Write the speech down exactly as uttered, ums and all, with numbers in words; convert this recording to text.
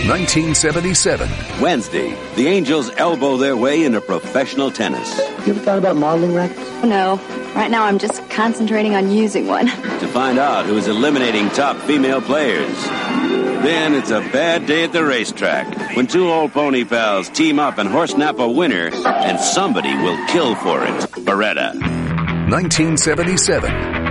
nineteen seventy-seven. Wednesday, the Angels elbow their way into professional tennis. You ever thought about modeling rackets? No. Right now I'm just concentrating on using one. To find out who is eliminating top female players. Then it's a bad day at the racetrack when two old pony pals team up and horse-nap a winner, and somebody will kill for it. Beretta. nineteen seventy-seven.